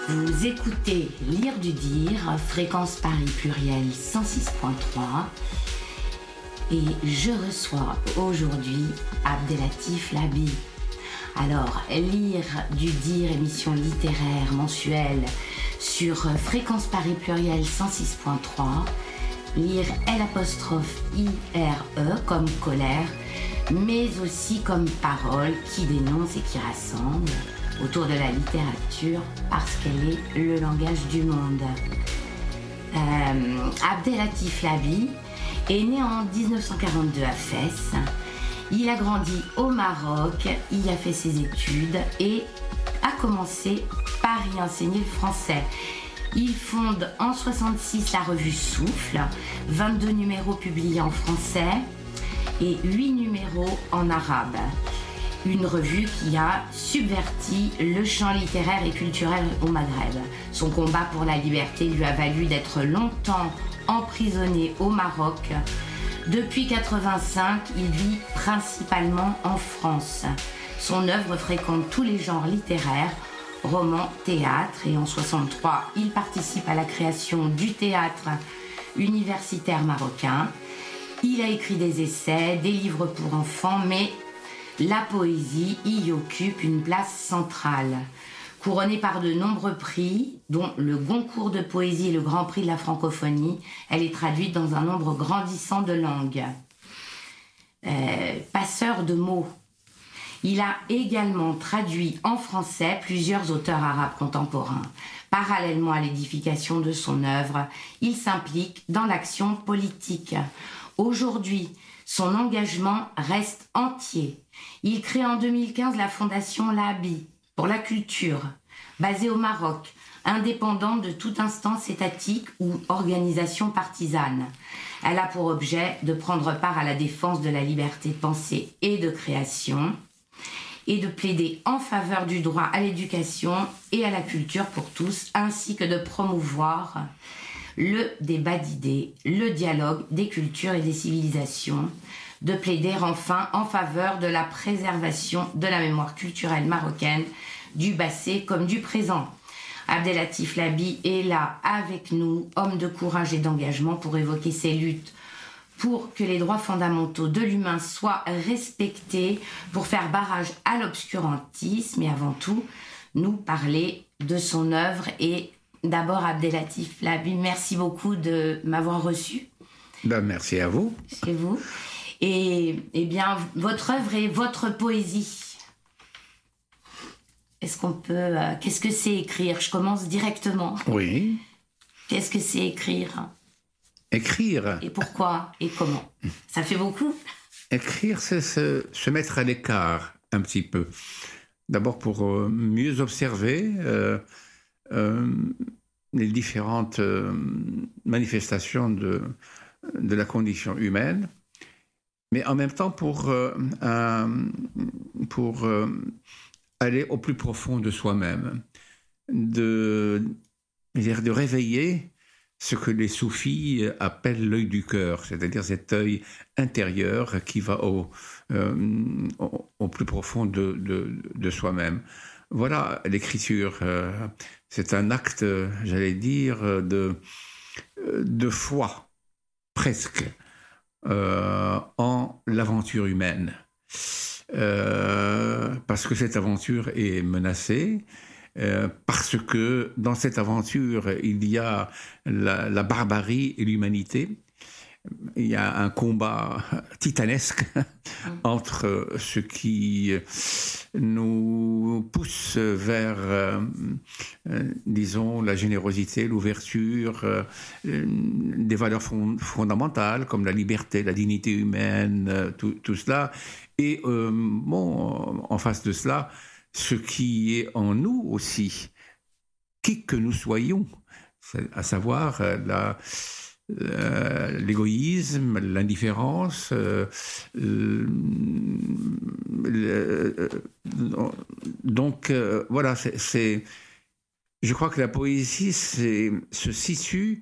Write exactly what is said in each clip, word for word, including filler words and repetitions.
Vous écoutez Lire du Dire, Fréquence Paris Pluriel cent six point trois. Et je reçois aujourd'hui Abdellatif Labi. Alors, Lire du Dire, émission littéraire mensuelle sur Fréquence Paris Pluriel cent six point trois. Lire L apostrophe I R E comme colère, mais aussi comme parole qui dénonce et qui rassemble autour de la littérature parce qu'elle est le langage du monde. Euh, Abdellatif Labi est né en dix-neuf cent quarante-deux à Fès. Il a grandi au Maroc, il a fait ses études et a commencé par y enseigner le français. Il fonde en soixante-six la revue Souffle, vingt-deux numéros publiés en français et huit numéros en arabe. Une revue qui a subverti le champ littéraire et culturel au Maghreb. Son combat pour la liberté lui a valu d'être longtemps emprisonné au Maroc. Depuis quatre-vingt-cinq, il vit principalement en France. Son œuvre fréquente tous les genres littéraires, romans, théâtre, et en soixante-trois, il participe à la création du théâtre universitaire marocain. Il a écrit des essais, des livres pour enfants, mais la poésie y occupe une place centrale. Couronnée par de nombreux prix, dont le Goncourt de poésie et le Grand Prix de la francophonie, elle est traduite dans un nombre grandissant de langues. Euh, passeur de mots. Il a également traduit en français plusieurs auteurs arabes contemporains. Parallèlement à l'édification de son œuvre, il s'implique dans l'action politique. Aujourd'hui, son engagement reste entier. Il crée en deux mille quinze la fondation Labi pour la culture, basée au Maroc, indépendante de toute instance étatique ou organisation partisane. Elle a pour objet de prendre part à la défense de la liberté de pensée et de création et de plaider en faveur du droit à l'éducation et à la culture pour tous, ainsi que de promouvoir le débat d'idées, le dialogue des cultures et des civilisations, de plaider enfin en faveur de la préservation de la mémoire culturelle marocaine, du passé comme du présent. Abdellatif Labi est là avec nous, homme de courage et d'engagement, pour évoquer ses luttes pour que les droits fondamentaux de l'humain soient respectés, pour faire barrage à l'obscurantisme et avant tout nous parler de son œuvre. Et d'abord, Abdellatif Labi, merci beaucoup de m'avoir reçu. Ben, merci à vous. Chez vous. Et, et bien, votre œuvre est votre poésie. Est-ce qu'on peut... Euh, qu'est-ce que c'est écrire ? Je commence directement. Oui. Qu'est-ce que c'est écrire ? Écrire. Et pourquoi ? Et comment ? Ça fait beaucoup ? Écrire, c'est se, se mettre à l'écart un petit peu. D'abord pour euh, mieux observer euh, euh, les différentes euh, manifestations de, de la condition humaine, mais en même temps pour, euh, euh, pour euh, aller au plus profond de soi-même, de, de réveiller ce que les soufis appellent l'œil du cœur, c'est-à-dire cet œil intérieur qui va au, euh, au, au plus profond de, de, de soi-même. Voilà l'écriture. Euh, c'est un acte, j'allais dire, de, de foi, presque, euh, en l'aventure humaine. Euh, parce que cette aventure est menacée, Euh, parce que dans cette aventure, il y a la, la barbarie et l'humanité. Il y a un combat titanesque entre ce qui nous pousse vers, euh, euh, disons, la générosité, l'ouverture, euh, des valeurs fond- fondamentales comme la liberté, la dignité humaine, euh, tout, tout cela. Et euh, bon, en face de cela, ce qui est en nous aussi, qui que nous soyons, à savoir la, la, l'égoïsme, l'indifférence. Euh, le, donc euh, voilà, c'est, c'est, je crois que la poésie c'est, se situe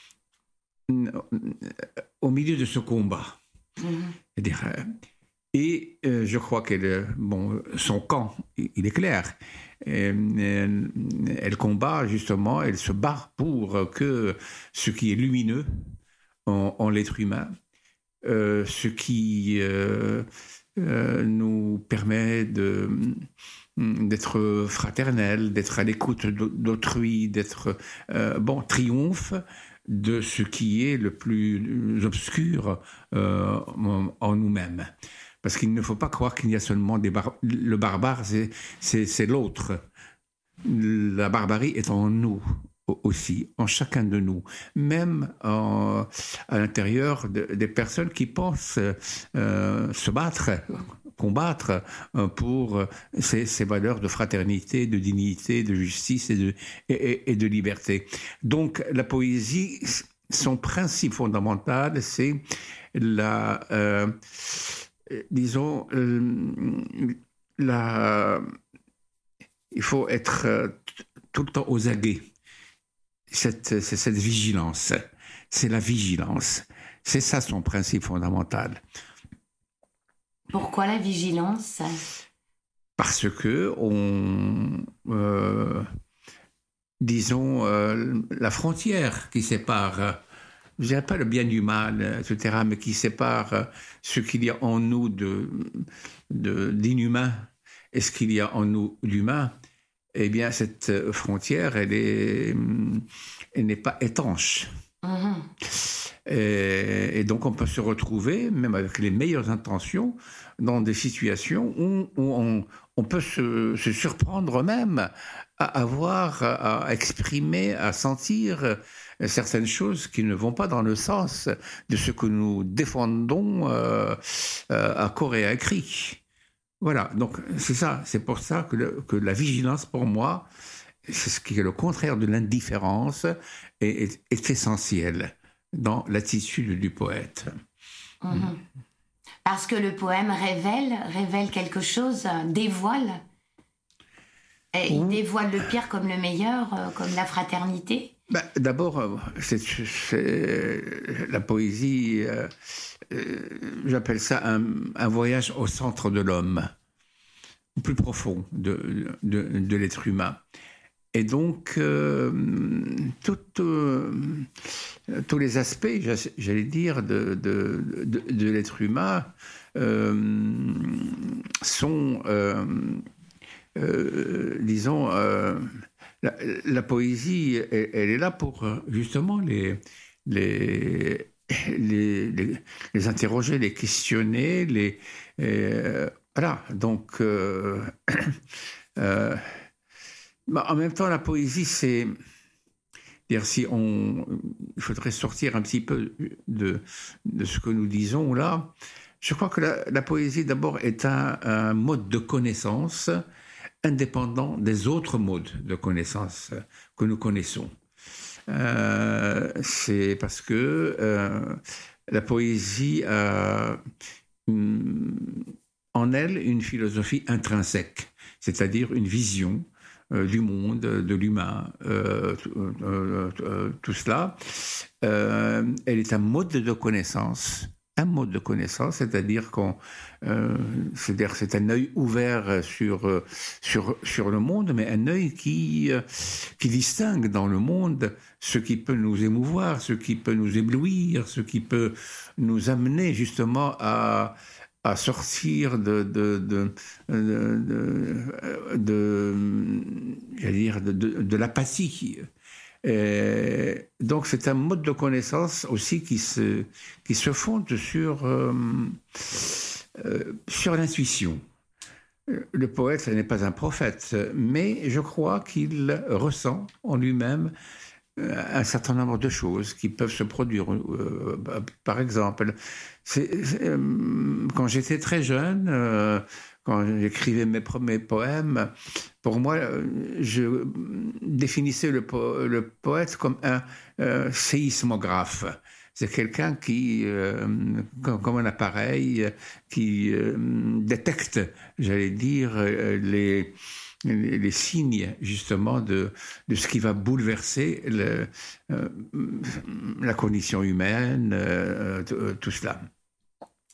au milieu de ce combat. Mmh. C'est-à-dire, Et euh, je crois que bon, son camp, il est clair. Et, et, elle combat justement, elle se bat pour que ce qui est lumineux en, en l'être humain, euh, ce qui euh, euh, nous permet de, d'être fraternel, d'être à l'écoute d'autrui, d'être euh, bon, triomphe de ce qui est le plus obscur euh, en nous-mêmes. Parce qu'il ne faut pas croire qu'il y a seulement des bar- le barbare, c'est, c'est, c'est l'autre. La barbarie est en nous aussi, en chacun de nous, même en, à l'intérieur de, des personnes qui pensent euh, se battre, combattre pour ces, ces valeurs de fraternité, de dignité, de justice et de, et, et de liberté. Donc la poésie, son principe fondamental, c'est la... Euh, disons, euh, la, il faut être euh, tout le temps aux aguets. Cette, c'est cette vigilance. C'est la vigilance. C'est ça son principe fondamental. Pourquoi la vigilance ? Parce que on, euh, disons, euh, la frontière qui sépare, je dirais pas le bien du mal, et cetera, mais qui sépare ce qu'il y a en nous de, de, d'inhumain et ce qu'il y a en nous d'humain, eh bien, cette frontière, elle est, elle n'est pas étanche. Mmh. Et, et donc, on peut se retrouver, même avec les meilleures intentions, dans des situations où, où on, on peut se, se surprendre même à avoir, à exprimer, à sentir certaines choses qui ne vont pas dans le sens de ce que nous défendons euh, à corps et à cri. Voilà, donc c'est ça, c'est pour ça que, le, que la vigilance, pour moi, c'est ce qui est le contraire de l'indifférence et est, est essentiel dans l'attitude du poète. Mmh. Parce que le poème révèle, révèle quelque chose, dévoile. Et il mmh. dévoile le pire comme le meilleur, comme la fraternité. Ben, d'abord, c'est, c'est, la poésie, euh, euh, j'appelle ça un, un voyage au centre de l'homme, au plus profond de, de, de l'être humain. Et donc, euh, tout, euh, tous les aspects, j'allais dire, de, de, de, de l'être humain euh, sont, euh, euh, disons, euh, la, la poésie, elle, elle est là pour justement les, les, les, les, les interroger, les questionner, les, euh, voilà, donc... Euh, euh, Bah, en même temps, la poésie, c'est... Dire, si on... Il faudrait sortir un petit peu de, de ce que nous disons là. Je crois que la, la poésie, d'abord, est un, un mode de connaissance indépendant des autres modes de connaissance que nous connaissons. Euh, c'est parce que euh, la poésie a une, en elle une philosophie intrinsèque, c'est-à-dire une vision Euh, du monde, de l'humain, euh, euh, euh, tout cela. Euh, elle est un mode de connaissance, un mode de connaissance, c'est-à-dire qu'on, euh, c'est-à-dire c'est un œil ouvert sur sur sur le monde, mais un œil qui qui distingue dans le monde ce qui peut nous émouvoir, ce qui peut nous éblouir, ce qui peut nous amener justement à à sortir de, de, de, de, de, de j'allais dire, de, de, de l'apathie. Et donc c'est un mode de connaissance aussi qui se, qui se fonde sur, euh, euh, sur l'intuition. Le poète n'est pas un prophète, mais je crois qu'il ressent en lui-même un certain nombre de choses qui peuvent se produire. Euh, par exemple, c'est, c'est, euh, quand j'étais très jeune, euh, quand j'écrivais mes premiers poèmes, pour moi, je définissais le, po- le poète comme un euh, séismographe. C'est quelqu'un qui, euh, comme, comme un appareil, qui euh, détecte, j'allais dire, les... Les, les signes justement de, de ce qui va bouleverser le, euh, la condition humaine, euh, tout, tout cela.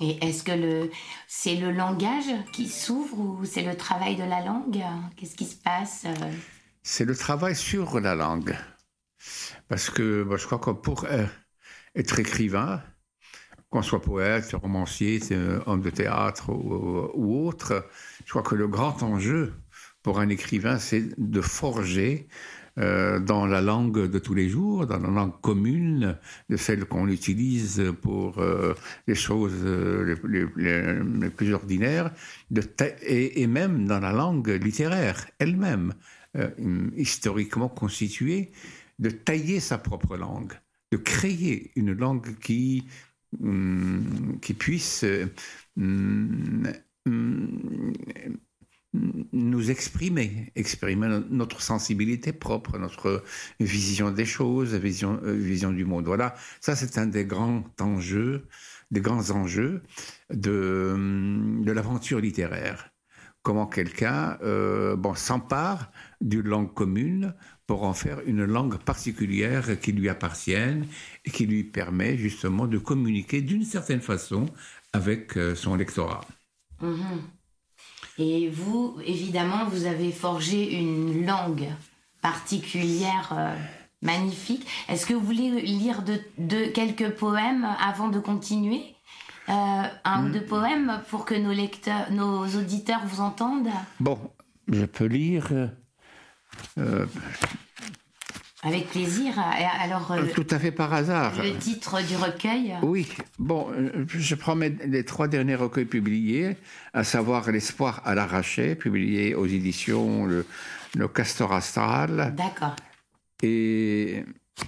Et est-ce que le, c'est le langage qui s'ouvre ou c'est le travail de la langue? Qu'est-ce qui se passe? C'est le travail sur la langue. Parce que bah, je crois que pour euh, être écrivain, qu'on soit poète, romancier, homme de théâtre ou, ou autre, je crois que le grand enjeu pour un écrivain, c'est de forger euh, dans la langue de tous les jours, dans la langue commune, de celle qu'on utilise pour euh, les choses euh, les, les, les plus ordinaires, de ta- et, et même dans la langue littéraire elle-même, euh, historiquement constituée, de tailler sa propre langue, de créer une langue qui, hum, qui puisse hum, hum, nous exprimer, exprimer notre sensibilité propre, notre vision des choses, vision, vision du monde. Voilà, ça c'est un des grands enjeux, des grands enjeux de, de l'aventure littéraire. Comment quelqu'un euh, bon, s'empare d'une langue commune pour en faire une langue particulière qui lui appartienne et qui lui permet justement de communiquer d'une certaine façon avec euh, son lectorat. Mmh. Et vous, évidemment, vous avez forgé une langue particulière, euh, magnifique. Est-ce que vous voulez lire de, de quelques poèmes avant de continuer? euh, Un mmh. ou deux poèmes pour que nos lecteurs, nos auditeurs vous entendent? Bon, je peux lire... Euh, Avec plaisir. Alors, euh, tout à fait par hasard. Le titre du recueil? Oui. Bon, je prends mes, les trois derniers recueils publiés, à savoir L'Espoir à l'arraché, publié aux éditions Le, le Castor Astral. D'accord. Et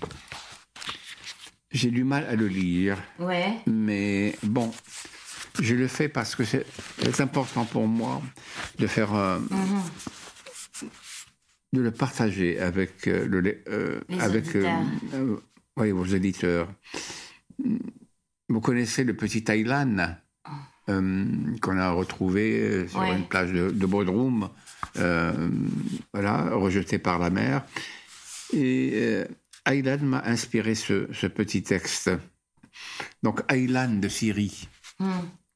j'ai du mal à le lire. Ouais. Mais bon, je le fais parce que c'est, c'est important pour moi de faire... Euh, mm-hmm. de le partager avec, euh, le, euh, avec euh, euh, oui, vos éditeurs. Vous connaissez le petit Aylan euh, qu'on a retrouvé sur ouais. une plage de, de Bodrum, euh, voilà, rejeté par la mer. Et euh, Aylan m'a inspiré ce, ce petit texte. Donc, Aylan de Syrie. Mm.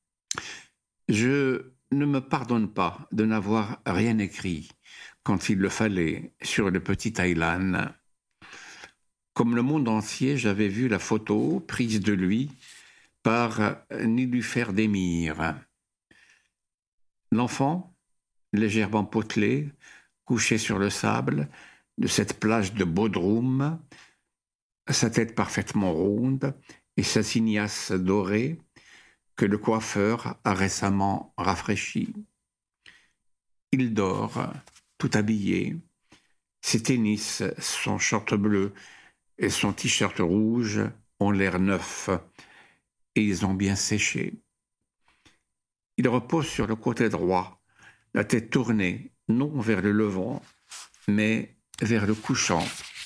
Je ne me pardonne pas de n'avoir rien écrit quand il le fallait, sur le petit Aylan. Comme le monde entier, j'avais vu la photo prise de lui par Nilüfer Demir. L'enfant, légèrement potelé, couché sur le sable de cette plage de Bodrum, sa tête parfaitement ronde et sa signasse dorée que le coiffeur a récemment rafraîchie. Il dort, tout habillé, ses tennis, son short bleu et son t-shirt rouge ont l'air neufs et ils ont bien séché. Il repose sur le côté droit, la tête tournée, non vers le levant, mais vers le couchant.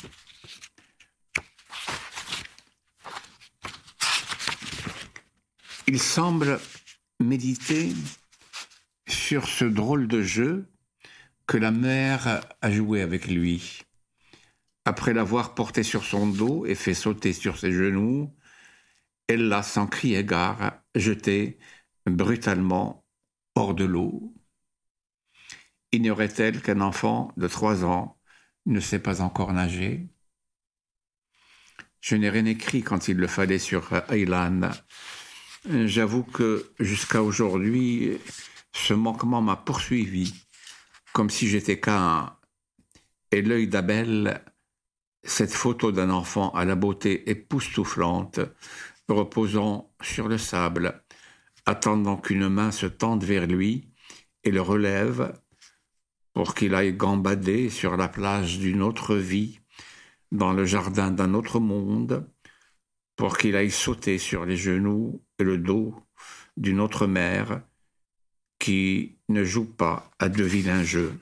Il semble méditer sur ce drôle de jeu que la mère a joué avec lui. Après l'avoir porté sur son dos et fait sauter sur ses genoux, elle l'a, sans crier gare, jeté brutalement hors de l'eau. Ignorait-elle qu'un enfant de trois ans ne sait pas encore nager? Je n'ai rien écrit quand il le fallait sur Aylan. J'avoue que jusqu'à aujourd'hui, ce manquement m'a poursuivi, comme si j'étais Caïn. Et l'œil d'Abel, cette photo d'un enfant à la beauté époustouflante, reposant sur le sable, attendant qu'une main se tende vers lui et le relève pour qu'il aille gambader sur la plage d'une autre vie, dans le jardin d'un autre monde, pour qu'il aille sauter sur les genoux et le dos d'une autre mère qui ne joue pas à de vilains jeux.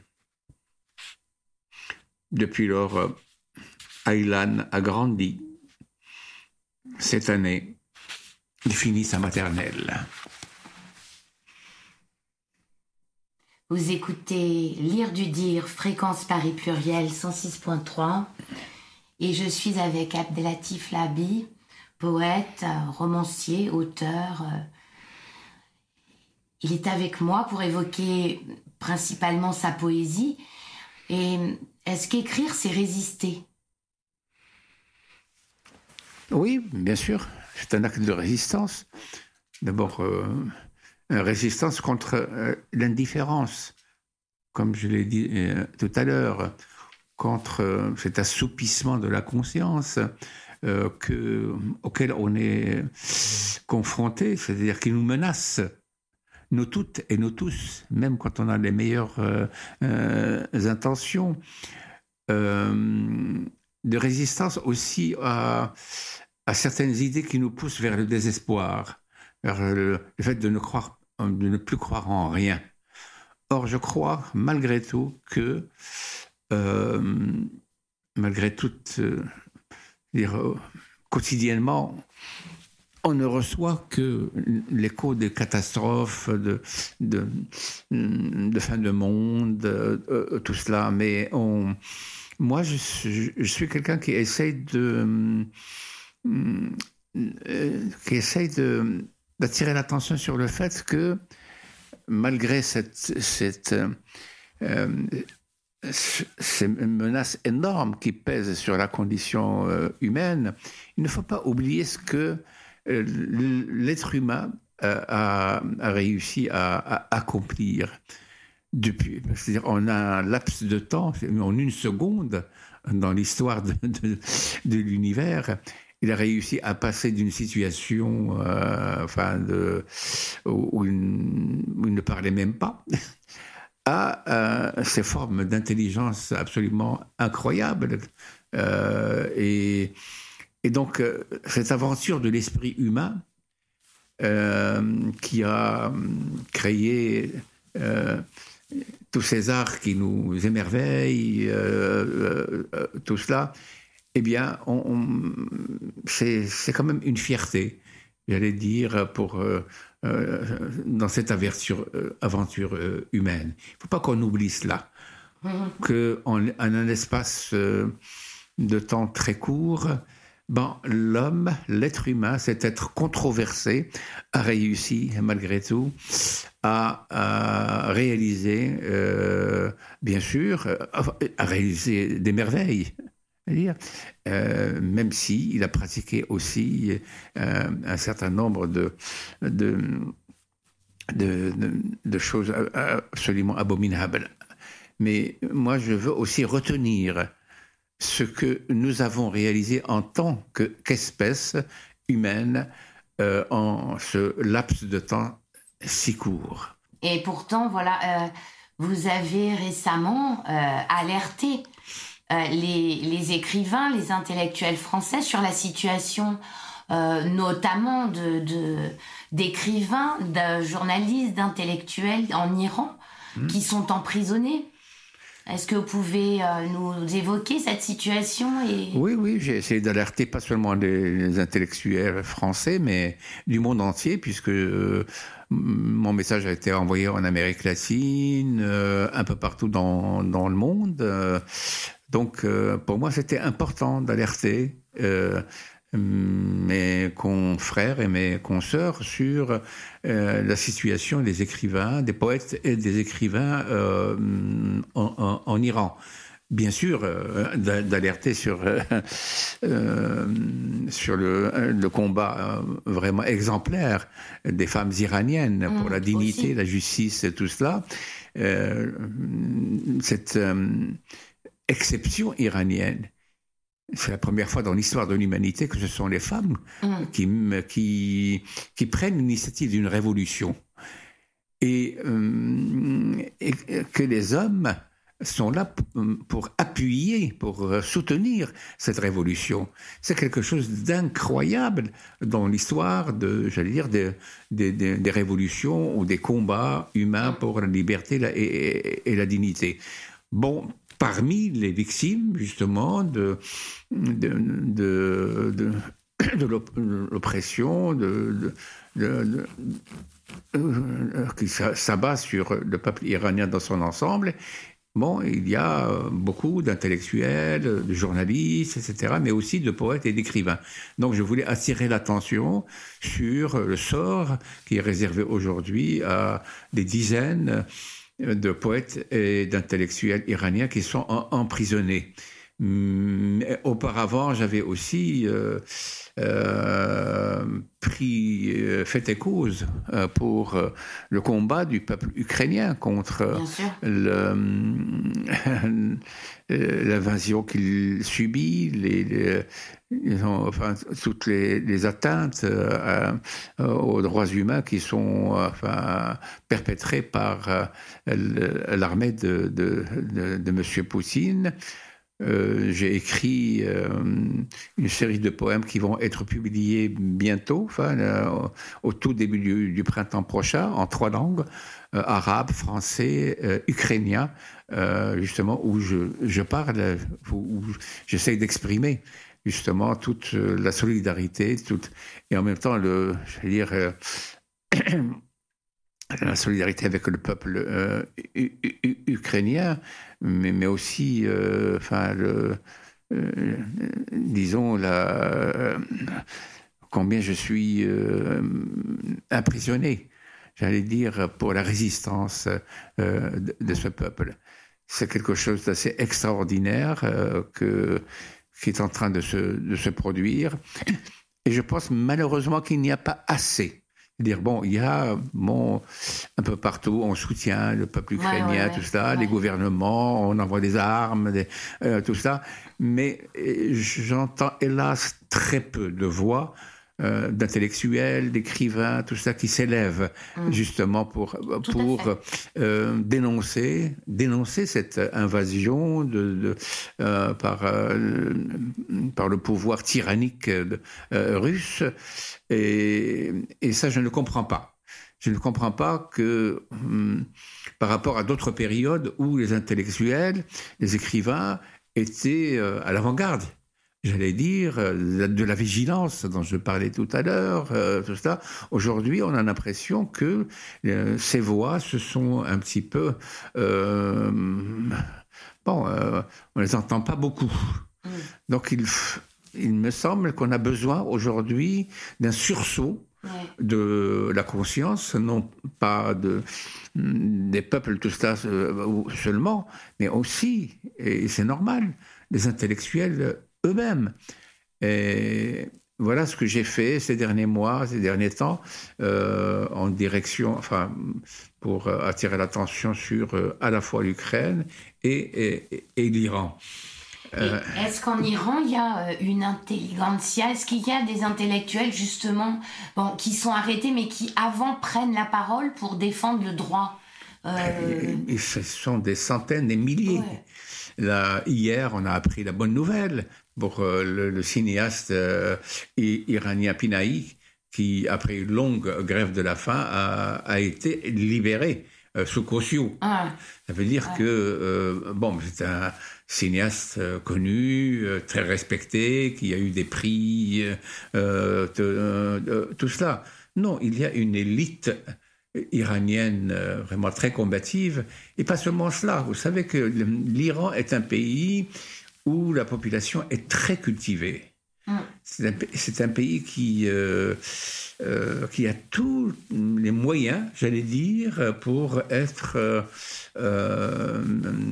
Depuis lors, Aylan a grandi. Cette année, il finit sa maternelle. Vous écoutez Lire du Dire, Fréquence Paris Pluriel cent six point trois, et je suis avec Abdelatif Labi, poète, romancier, auteur, il est avec moi pour évoquer principalement sa poésie. Et est-ce qu'écrire, c'est résister ? Oui, bien sûr, c'est un acte de résistance. D'abord, euh, une résistance contre euh, l'indifférence, comme je l'ai dit euh, tout à l'heure, contre euh, cet assoupissement de la conscience euh, que, auquel on est confronté, c'est-à-dire qui nous menace, nous toutes et nous tous, même quand on a les meilleures euh, euh, intentions, euh, de résistance aussi à, à certaines idées qui nous poussent vers le désespoir, vers le, le fait de ne, croire, de ne plus croire en rien. Or, je crois, malgré tout, que, euh, malgré tout, euh, dire, euh, quotidiennement, on ne reçoit que l'écho des catastrophes, de, de, de fin de monde, euh, tout cela. Mais on, moi, je, je, je suis quelqu'un qui essaye de, euh, qui essaye de, d'attirer l'attention sur le fait que, malgré cette, cette, euh, ces menaces énormes qui pèsent sur la condition euh, humaine, il ne faut pas oublier ce que euh, l'être humain euh, a, a réussi à, à accomplir depuis. C'est-à-dire, on a un laps de temps, en une seconde, dans l'histoire de, de, de l'univers, il a réussi à passer d'une situation euh, enfin de, où, où, il, où il ne parlait même pas à euh, ces formes d'intelligence absolument incroyables. Euh, et, et donc, euh, cette aventure de l'esprit humain euh, qui a créé euh, tous ces arts qui nous émerveillent, euh, euh, tout cela, eh bien, on, on, c'est, c'est quand même une fierté, j'allais dire, pour, euh, euh, dans cette aventure, euh, aventure euh, humaine. Il ne faut pas qu'on oublie cela, mmh. qu'en en un espace euh, de temps très court, ben, l'homme, l'être humain, cet être controversé, a réussi, malgré tout, à, à réaliser, euh, bien sûr, à réaliser des merveilles. C'est-à-dire, euh, même si il a pratiqué aussi euh, un certain nombre de, de, de, de, de choses absolument abominables. Mais moi, je veux aussi retenir ce que nous avons réalisé en tant que, qu'espèce humaine euh, en ce laps de temps si court. Et pourtant, voilà, euh, vous avez récemment euh, alerté Euh, les, les écrivains, les intellectuels français sur la situation euh, notamment de, de, d'écrivains, de journalistes, d'intellectuels en Iran mmh. qui sont emprisonnés. Est-ce que vous pouvez euh, nous évoquer cette situation et... Oui, oui, j'ai essayé d'alerter pas seulement les, les intellectuels français, mais du monde entier, puisque euh, mon message a été envoyé en Amérique latine, euh, un peu partout dans, dans le monde. Euh, donc, euh, pour moi, c'était important d'alerter euh, mes confrères et mes consoeurs sur euh, la situation des écrivains, des poètes et des écrivains euh, en, en, en Iran. Bien sûr, euh, d'alerter sur, euh, euh, sur le, le combat euh, vraiment exemplaire des femmes iraniennes mmh, pour la dignité, aussi. La justice, tout cela. Euh, cette euh, exception iranienne, c'est la première fois dans l'histoire de l'humanité que ce sont les femmes mmh. qui, qui, qui prennent l'initiative d'une révolution. Et, euh, et que les hommes sont là pour appuyer, pour soutenir cette révolution. C'est quelque chose d'incroyable dans l'histoire de, j'allais dire, des, des, des, des révolutions ou des combats humains pour la liberté et, et, et la dignité. Bon, parmi les victimes, justement, de, de, de, de, de l'oppression, de, de, de, de, qui s'abat sur le peuple iranien dans son ensemble, bon, il y a beaucoup d'intellectuels, de journalistes, et cetera, mais aussi de poètes et d'écrivains. Donc je voulais attirer l'attention sur le sort qui est réservé aujourd'hui à des dizaines de poètes et d'intellectuels iraniens qui sont emprisonnés. Mais auparavant, j'avais aussi euh, euh, pris euh, fait et cause euh, pour euh, le combat du peuple ukrainien contre le, l'invasion qu'il subit, les, les, les, enfin, toutes les, les atteintes euh, aux droits humains qui sont enfin, perpétrées par euh, l'armée de, de, de, de M. Poutine. Euh, j'ai écrit euh, une série de poèmes qui vont être publiés bientôt, enfin, euh, au, au tout début du, du printemps prochain, en trois langues, euh, arabe, français, euh, ukrainien, euh, justement, où je, je parle, où j'essaie d'exprimer justement toute la solidarité, toute, et en même temps, le, je veux dire, euh, la solidarité avec le peuple euh, u- u- ukrainien, mais, mais aussi, euh, enfin, le, euh, disons, la, euh, combien je suis euh, impressionné, j'allais dire, pour la résistance euh, de, de ce peuple. C'est quelque chose d'assez extraordinaire euh, que, qui est en train de se, de se produire. Et je pense malheureusement qu'il n'y a pas assez. Dire, bon, il y a bon, un peu partout, on soutient le peuple ukrainien, ouais, ouais, ouais. tout ça, ouais. les gouvernements, on envoie des armes, des, euh, tout ça. Mais j'entends hélas très peu de voix euh, d'intellectuels, d'écrivains, tout ça qui s'élèvent mmh. justement pour, pour euh, dénoncer, dénoncer cette invasion de, de, euh, par, euh, par le pouvoir tyrannique de, euh, russe. Et, et ça, je ne comprends pas. Je ne comprends pas que, hum, par rapport à d'autres périodes où les intellectuels, les écrivains étaient euh, à l'avant-garde, j'allais dire, euh, de la vigilance dont je parlais tout à l'heure, euh, tout ça. Aujourd'hui, on a l'impression que euh, ces voix se sont un petit peu... Euh, bon, euh, on ne les entend pas beaucoup. Mmh. Donc, il... Il me semble qu'on a besoin aujourd'hui d'un sursaut ouais. de la conscience, non pas de, des peuples, tout ça seulement, mais aussi, et c'est normal, des intellectuels eux-mêmes. Et voilà ce que j'ai fait ces derniers mois, ces derniers temps, euh, en direction, enfin, pour attirer l'attention sur euh, à la fois l'Ukraine et, et, et l'Iran. Euh... Est-ce qu'en Iran, il y a une intelligentsia ? Est-ce qu'il y a des intellectuels, justement, bon, qui sont arrêtés, mais qui, avant, prennent la parole pour défendre le droit euh... Et ce sont des centaines, des milliers. Ouais. Là, hier, on a appris la bonne nouvelle pour euh, le, le cinéaste euh, iranien Pinahi, qui, après une longue grève de la faim, a, a été libéré euh, sous caution. Ah. Ça veut dire ouais. que, euh, bon, c'est un cinéaste euh, connu, euh, très respecté, qui a eu des prix, euh, de, euh, de, tout cela. Non, il y a une élite iranienne euh, vraiment très combative, et pas seulement cela. Vous savez que l'Iran est un pays où la population est très cultivée. Mm. C'est, un, c'est un pays qui, euh, euh, qui a tous les moyens, j'allais dire, pour être... Euh, Euh,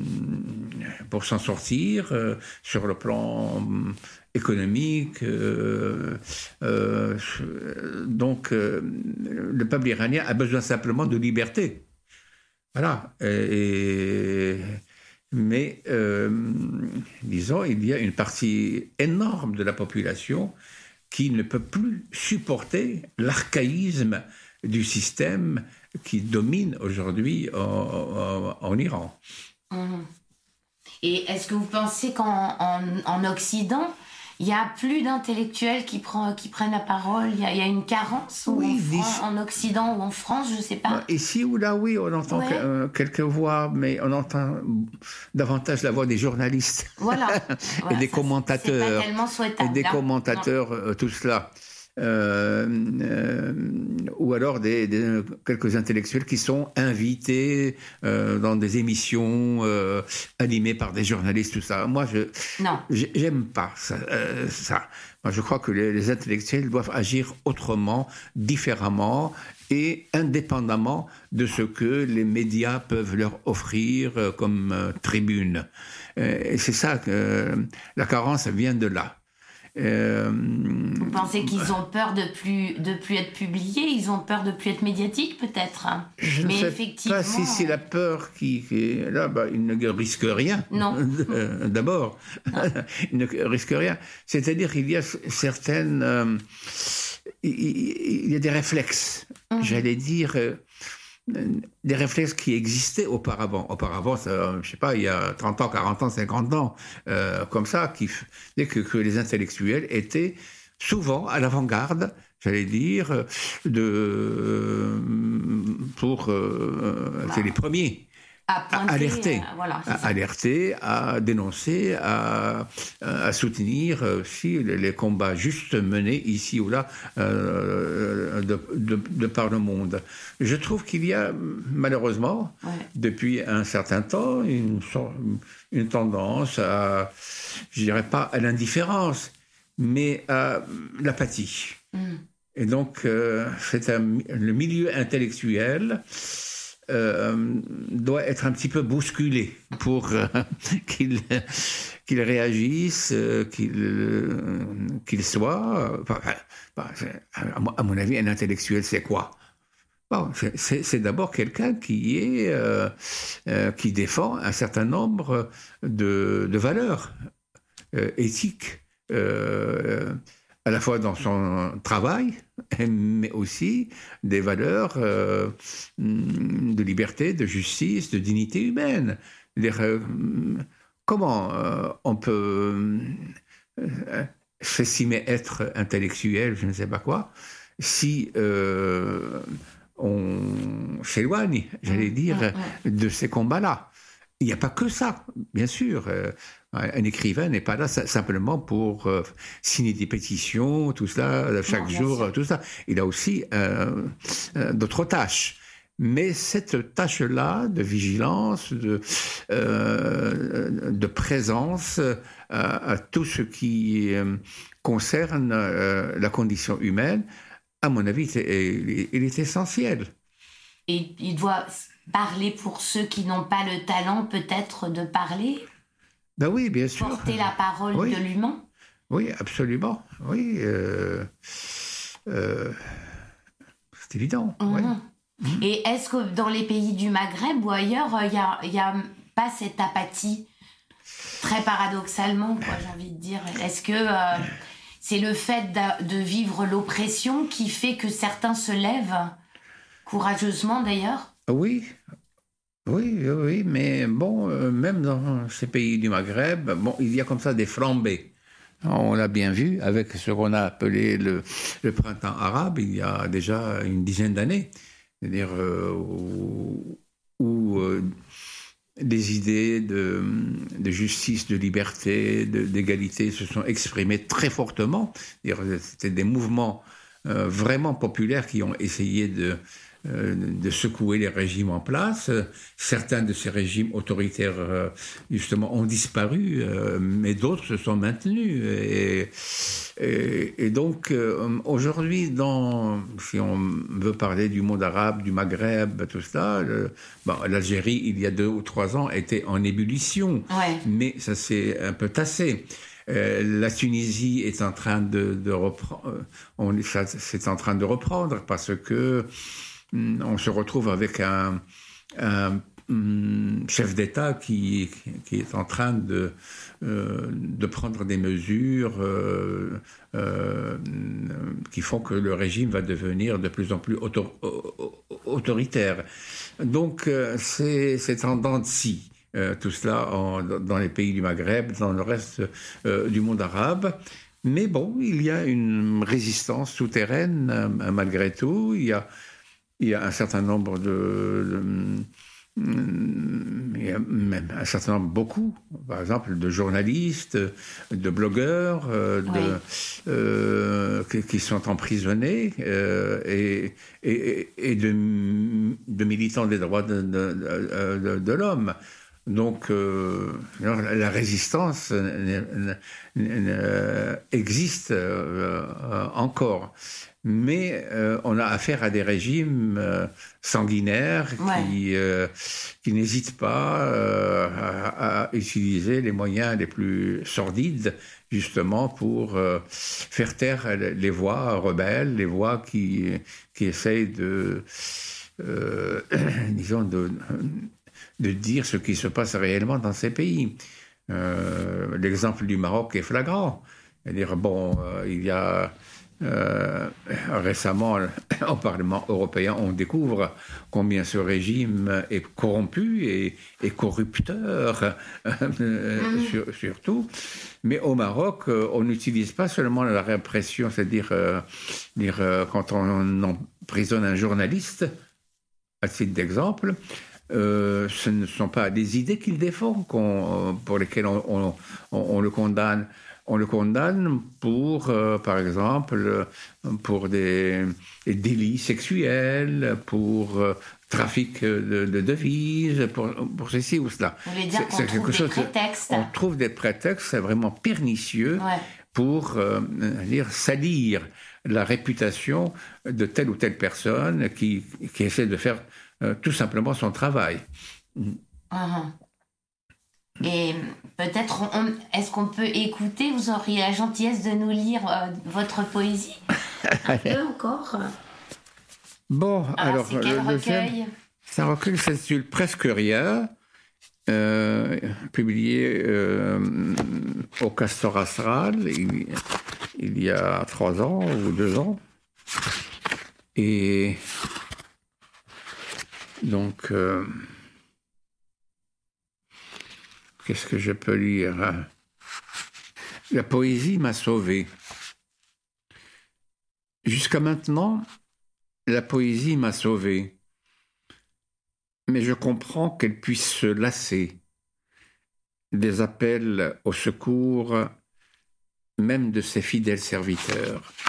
pour s'en sortir euh, sur le plan économique. Euh, euh, donc, euh, le peuple iranien a besoin simplement de liberté. Voilà. Et, mais, euh, disons, il y a une partie énorme de la population qui ne peut plus supporter l'archaïsme du système qui domine aujourd'hui en, en, en Iran. Mmh. Et est-ce que vous pensez qu'en en, en Occident, il y a plus d'intellectuels qui, prend, qui prennent la parole ? Il y a, il y a une carence oui, en, Fran- en Occident ou en France, je ne sais pas. Ici ou là, oui, on entend ouais. que, euh, quelques voix, mais on entend davantage la voix des journalistes. Voilà. et voilà des ça, commentateurs. C'est pas tellement souhaitable. Et des hein. commentateurs, euh, tout cela. euh, euh, ou alors des, des, quelques intellectuels qui sont invités euh, dans des émissions euh, animées par des journalistes, tout ça. Moi, je non. j'aime pas ça. Euh, ça. Moi, je crois que les, les intellectuels doivent agir autrement, différemment et indépendamment de ce que les médias peuvent leur offrir euh, comme euh, tribune. Euh, et c'est ça que euh, la carence vient de là. Euh, Vous pensez qu'ils ont peur de plus de plus être publiés, ils ont peur de plus être médiatiques peut-être. Je ne Mais sais effectivement... pas si c'est la peur qui, qui est là, bah, ils ne risquent rien. Non. D'abord, non. Ils ne risquent rien. C'est-à-dire qu'il y a certaines, euh, il, il y a des réflexes. Mmh. J'allais dire. Euh, des réflexes qui existaient auparavant. Auparavant, ça, je sais pas, il y a trente ans, quarante ans, cinquante ans, euh, comme ça, qui, que, que les intellectuels étaient souvent à l'avant-garde, j'allais dire, de, euh, pour... Euh, bah. C'est les premiers. À pointer, à alerter, euh, voilà, à alerter, à dénoncer, à, à soutenir aussi les, les combats justes menés ici ou là euh, de, de, de par le monde. Je trouve qu'il y a malheureusement, ouais. depuis un certain temps, une, une tendance à, je dirais pas à l'indifférence, mais à l'apathie. Mm. Et donc, euh, c'est un, le milieu intellectuel Euh, doit être un petit peu bousculé pour euh, qu'il, qu'il réagisse, euh, qu'il, euh, qu'il soit... Enfin, bah, à mon avis, un intellectuel, c'est quoi? Bon, c'est, c'est d'abord quelqu'un qui, est, euh, euh, qui défend un certain nombre de, de valeurs euh, éthiques, euh, à la fois dans son travail, mais aussi des valeurs euh, de liberté, de justice, de dignité humaine. Euh, comment euh, on peut euh, s'estimer être intellectuel, je ne sais pas quoi, si euh, on s'éloigne, j'allais dire, de ces combats-là. Il n'y a pas que ça, bien sûr. Euh, un écrivain n'est pas là simplement pour euh, signer des pétitions, tout ça, chaque non, jour, tout ça. Il a aussi euh, euh, d'autres tâches. Mais cette tâche-là de vigilance, de, euh, de présence à, à tout ce qui euh, concerne euh, la condition humaine, à mon avis, c'est, il, il est essentiel. Et il doit parler pour ceux qui n'ont pas le talent, peut-être, de parler? Ben oui, bien sûr. Porter la parole oui. de l'humain? Oui, absolument. Oui, euh, euh, c'est évident. Mmh. Oui. Et est-ce que dans les pays du Maghreb ou ailleurs, il n'y a, y a pas cette apathie? Très paradoxalement, quoi, j'ai envie de dire. Est-ce que euh, c'est le fait de, de vivre l'oppression qui fait que certains se lèvent courageusement, d'ailleurs? Oui, oui, oui, mais bon, euh, même dans ces pays du Maghreb, bon, il y a comme ça des flambées. On l'a bien vu avec ce qu'on a appelé le, le printemps arabe, il y a déjà une dizaine d'années. C'est-à-dire euh, où, où euh, des idées de, de justice, de liberté, de, d'égalité se sont exprimées très fortement. C'est-à-dire, c'était des mouvements euh, vraiment populaires qui ont essayé de, euh, de secouer les régimes en place. Certains de ces régimes autoritaires, euh, justement, ont disparu, euh, mais d'autres se sont maintenus. Et, et, et donc, euh, aujourd'hui, dans, si on veut parler du monde arabe, du Maghreb, tout ça, le, bon, l'Algérie, il y a deux ou trois ans, était en ébullition, ouais. mais ça s'est un peu tassé. Euh, la Tunisie est en train de, de reprendre, on, ça, c'est en train de reprendre parce que hum, on se retrouve avec un, un hum, chef d'État qui, qui est en train de, euh, de prendre des mesures euh, euh, qui font que le régime va devenir de plus en plus auto, autoritaire. Donc, euh, c'est, c'est en dents de scie. Euh, tout cela en, dans les pays du Maghreb, dans le reste euh, du monde arabe. Mais bon, il y a une résistance souterraine euh, malgré tout. Il y a, il y a un certain nombre de, Il y a même un certain nombre, beaucoup, par exemple, de journalistes, de blogueurs, euh, de, oui. euh, qui, qui sont emprisonnés euh, et, et, et de, de militants des droits de, de, de, de l'homme. Donc, euh, la résistance existe euh, encore. Mais euh, on a affaire à des régimes euh, sanguinaires ouais. qui, euh, qui n'hésitent pas euh, à, à utiliser les moyens les plus sordides, justement, pour euh, faire taire les voix rebelles, les voix qui, qui essayent de, euh, disons, de, de dire ce qui se passe réellement dans ces pays. Euh, l'exemple du Maroc est flagrant. C'est-à-dire, bon, euh, il y a... Euh, récemment, au Parlement européen, on découvre combien ce régime est corrompu et, et corrupteur, euh, sur, surtout. Mais au Maroc, euh, on n'utilise pas seulement la répression, c'est-à-dire euh, dire, euh, quand on emprisonne un journaliste, à titre d'exemple, euh, ce ne sont pas des idées qu'il défend qu'on, pour lesquelles on, on, on, on le condamne. On le condamne pour, euh, par exemple, pour des, des délits sexuels, pour euh, trafic de, de devises, pour, pour ceci ou cela. Vous voulez dire qu'on trouve des chose, prétextes On trouve des prétextes vraiment pernicieux ouais. pour euh, dire, salir la réputation de telle ou telle personne qui, qui essaie de faire euh, tout simplement son travail. Uh-huh. Et peut-être, on, est-ce qu'on peut écouter, vous auriez la gentillesse de nous lire euh, votre poésie un peu encore. Bon, alors, alors c'est quel le recueil deuxième, c'est un recueil qui s'intitule Presque rien, euh, publié euh, au Castor Astral il, il y a trois ans ou deux ans. Et donc... Euh, Qu'est-ce que je peux lire ? La poésie m'a sauvé. Jusqu'à maintenant, la poésie m'a sauvé. Mais je comprends qu'elle puisse se lasser des appels au secours, même de ses fidèles serviteurs.